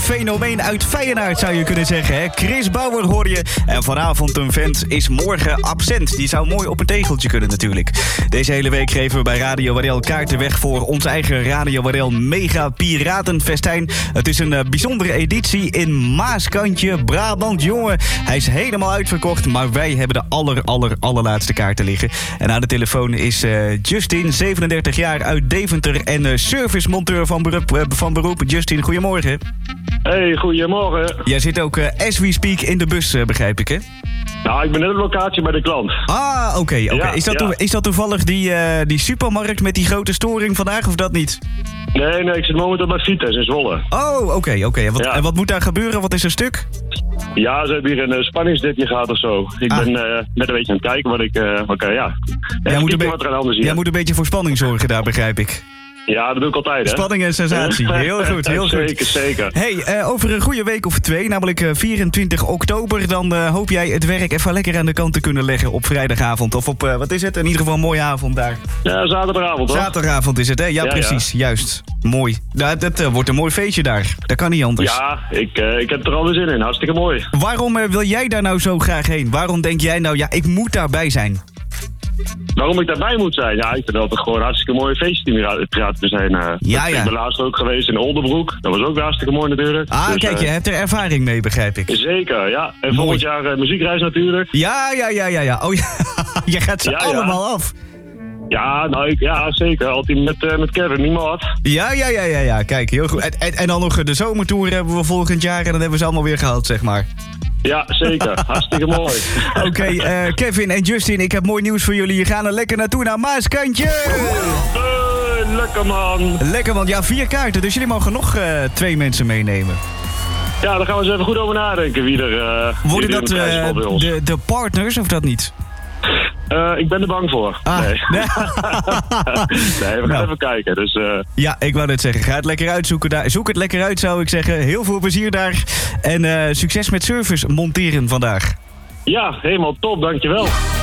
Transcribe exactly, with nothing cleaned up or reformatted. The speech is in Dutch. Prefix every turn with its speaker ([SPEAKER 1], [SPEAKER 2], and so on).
[SPEAKER 1] fenomeen uit Feyenoord zou je kunnen zeggen. Hè? Chris Bauer hoor je. En vanavond een vent is morgen absent. Die zou mooi op een tegeltje kunnen natuurlijk. Deze hele week geven we bij Radio Waddel kaarten weg voor ons eigen Radio Waddel Mega Piratenfestijn. Het is een uh, bijzondere editie in Maaskantje, Brabant. Jongen, hij is helemaal uitverkocht, maar wij hebben de aller, aller, allerlaatste kaarten liggen. En aan de telefoon is uh, Justin, zevenendertig jaar, uit Deventer en uh, servicemonteur van beroep, uh, van beroep. Justin, goedemorgen.
[SPEAKER 2] Hey, goedemorgen.
[SPEAKER 1] Jij zit ook uh, as we speak in de bus, uh, begrijp ik, hè?
[SPEAKER 2] Nou, ik ben net op locatie bij de klant.
[SPEAKER 1] Ah, oké. Okay, okay.
[SPEAKER 2] Ja,
[SPEAKER 1] is,
[SPEAKER 2] ja.
[SPEAKER 1] is dat toevallig die, uh, die supermarkt met die grote storing vandaag, of dat niet?
[SPEAKER 2] Nee, nee, ik zit momenteel bij Vitesse in Zwolle.
[SPEAKER 1] Oh, oké, okay, oké. Okay. En,
[SPEAKER 2] ja.
[SPEAKER 1] en wat moet daar gebeuren? Wat is er stuk?
[SPEAKER 2] Ja, ze hebben hier een uh, spanningsdipje gehad of zo. Ik
[SPEAKER 1] ah.
[SPEAKER 2] ben uh, net een beetje aan het kijken wat ik... Uh, okay, ja.
[SPEAKER 1] Jij moet, be-
[SPEAKER 2] wat er aan anders hier.
[SPEAKER 1] jij moet een beetje voor spanning zorgen daar, begrijp ik.
[SPEAKER 2] Ja, dat doe ik altijd, hè.
[SPEAKER 1] Spanning en sensatie. Heel goed, heel
[SPEAKER 2] zeker,
[SPEAKER 1] goed.
[SPEAKER 2] Zeker,
[SPEAKER 1] Hey, uh, over een goede week of twee, namelijk uh, vierentwintig oktober... dan uh, hoop jij het werk even lekker aan de kant te kunnen leggen op vrijdagavond. Of op, uh, wat is het? In ieder geval een mooie avond daar.
[SPEAKER 2] Ja, zaterdagavond, hoor.
[SPEAKER 1] Zaterdagavond is het, hè? Ja, ja precies. Ja. Juist. Mooi. Nou, dat uh, wordt een mooi feestje daar. Dat kan niet anders.
[SPEAKER 2] Ja, ik, uh, ik heb er al weer zin in. Hartstikke mooi.
[SPEAKER 1] Waarom uh, wil jij daar nou zo graag heen? Waarom denk jij nou, ja, ik moet daarbij zijn?
[SPEAKER 2] Waarom ik daarbij moet zijn? Ja, ik vind dat het gewoon een hartstikke mooie feestje te zijn. Uh,
[SPEAKER 1] ja, ja.
[SPEAKER 2] Ik ben laatst ook geweest in Oldenbroek. Dat was ook hartstikke mooi natuurlijk.
[SPEAKER 1] Ah, dus, kijk, je uh, hebt er ervaring mee, begrijp ik.
[SPEAKER 2] Zeker, ja. En mooi. Volgend jaar uh, muziekreis natuurlijk.
[SPEAKER 1] Ja, ja, ja, ja, ja. Oh ja, je gaat ze ja, allemaal
[SPEAKER 2] ja.
[SPEAKER 1] af.
[SPEAKER 2] Ja, nou, ik, ja, zeker. Altijd met, uh, met Kevin, niemand.
[SPEAKER 1] Ja, ja, ja, ja, ja. Kijk, heel goed. En, en, en dan nog de zomertour hebben we volgend jaar en dan hebben we ze allemaal weer gehad, zeg maar.
[SPEAKER 2] Ja, zeker. Hartstikke mooi.
[SPEAKER 1] Oké, okay, uh, Kevin en Justin, ik heb mooi nieuws voor jullie. Je gaan er lekker naartoe naar Maaskantje.
[SPEAKER 2] Uh, lekker man.
[SPEAKER 1] Lekker man. Ja, vier kaarten, dus jullie mogen nog uh, twee mensen meenemen.
[SPEAKER 2] Ja, daar gaan we eens even goed over nadenken wie er... Uh,
[SPEAKER 1] Worden dat uh, de, de partners of dat niet?
[SPEAKER 2] Uh, ik ben er bang voor.
[SPEAKER 1] Ah.
[SPEAKER 2] Nee. nee, we gaan nou. even kijken. Dus, uh...
[SPEAKER 1] Ja, ik wou net zeggen. Ga het lekker uitzoeken daar. Zoek het lekker uit, zou ik zeggen. Heel veel plezier daar. En uh, succes met service monteren vandaag.
[SPEAKER 2] Ja, helemaal top. Dankjewel.